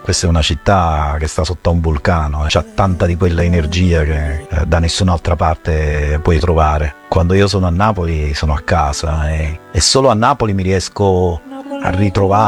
Questa è una città che sta sotto a un vulcano, c'ha tanta di quella energia che da nessun'altra parte puoi trovare. Quando io sono a Napoli sono a casa e solo a Napoli mi riesco a ritrovare